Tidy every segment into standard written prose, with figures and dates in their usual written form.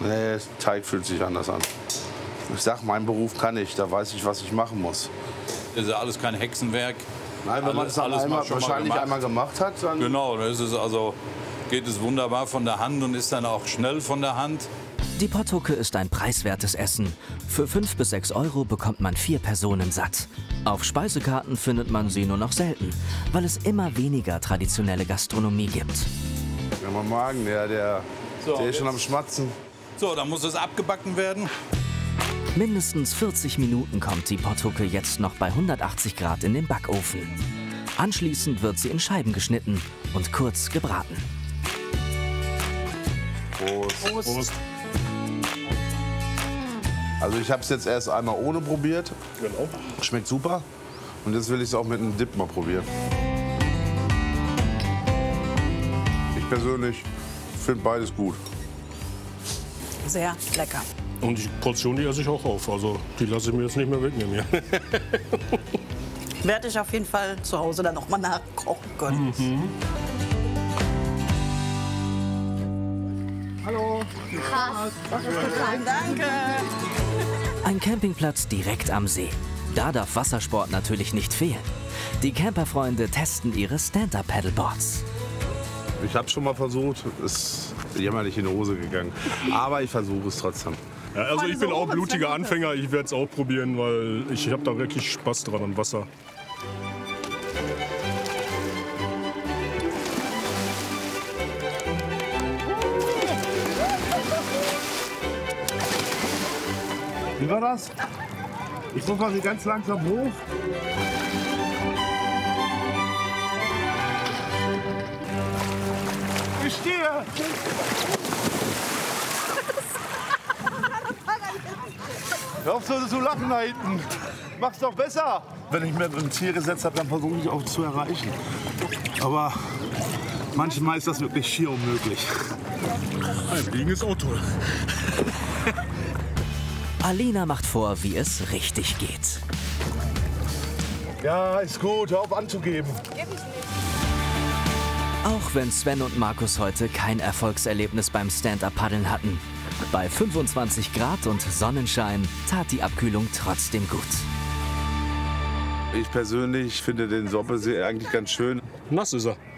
Nee, Teig fühlt sich anders an. Ich sag, meinen Beruf kann ich, da weiß ich, was ich machen muss. Das ist ja alles kein Hexenwerk. Nein, wenn man es wahrscheinlich einmal gemacht hat, dann... Genau, das ist also, geht es wunderbar von der Hand und ist dann auch schnell von der Hand. Die Potthucke ist ein preiswertes Essen. Für 5 bis 6 Euro bekommt man 4 Personen satt. Auf Speisekarten findet man sie nur noch selten, weil es immer weniger traditionelle Gastronomie gibt. Ja, mein Magen, der ist schon am Schmatzen. So, dann muss es abgebacken werden. Mindestens 40 Minuten kommt die Potthucke jetzt noch bei 180 Grad in den Backofen. Anschließend wird sie in Scheiben geschnitten und kurz gebraten. Prost. Prost. Also ich habe es jetzt erst einmal ohne probiert. Genau. Schmeckt super. Und jetzt will ich es auch mit einem Dip mal probieren. Ich persönlich finde beides gut. Sehr lecker. Und die Portion, die esse ich auch auf. Also die lasse ich mir jetzt nicht mehr wegnehmen. Werde ich auf jeden Fall zu Hause dann noch mal nachkochen können. Hallo. Danke. Ein Campingplatz direkt am See. Da darf Wassersport natürlich nicht fehlen. Die Camperfreunde testen ihre Stand-Up-Paddleboards. Ich habe schon mal versucht, ist jämmerlich in die Hose gegangen. Aber ich versuche es trotzdem. Ja, also ich bin auch blutiger Anfänger. Ich werde es auch probieren, weil ich habe da wirklich Spaß dran am Wasser. Wie war das? Ich muss mal ganz langsam hoch. Ich stehe! Hör auf so zu lachen da hinten. Mach's doch besser. Wenn ich mir ein Ziel gesetzt habe, dann versuche ich auch zu erreichen. Aber manchmal ist das wirklich schier unmöglich. Fliegen ist auch toll. Alina macht vor, wie es richtig geht. Ja, ist gut. Hör auf anzugeben. Auch wenn Sven und Markus heute kein Erfolgserlebnis beim Stand-Up-Paddeln hatten. Bei 25 Grad und Sonnenschein tat die Abkühlung trotzdem gut. Ich persönlich finde den Soppesee eigentlich ganz schön. Nass ist er.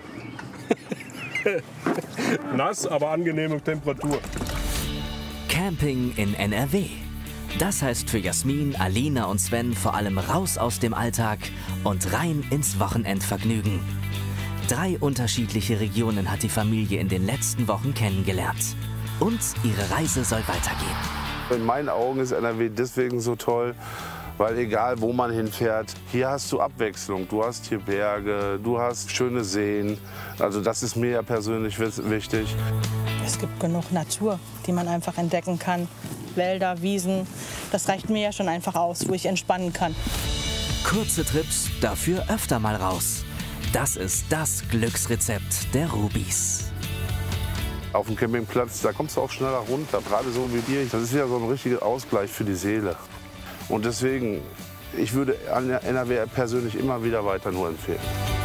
Nass, aber angenehme Temperatur. Camping in NRW. Das heißt für Jasmin, Alina und Sven vor allem raus aus dem Alltag und rein ins Wochenendvergnügen. 3 unterschiedliche Regionen hat die Familie in den letzten Wochen kennengelernt. Und ihre Reise soll weitergehen. In meinen Augen ist NRW deswegen so toll, weil egal wo man hinfährt, hier hast du Abwechslung. Du hast hier Berge, du hast schöne Seen. Also das ist mir ja persönlich wichtig. Es gibt genug Natur, die man einfach entdecken kann. Wälder, Wiesen, das reicht mir ja schon einfach aus, wo ich entspannen kann. Kurze Trips, dafür öfter mal raus. Das ist das Glücksrezept der Rubis. Auf dem Campingplatz, da kommst du auch schneller runter, gerade so wie dir. Das ist ja so ein richtiger Ausgleich für die Seele. Und deswegen, ich würde NRW persönlich immer wieder weiter nur empfehlen.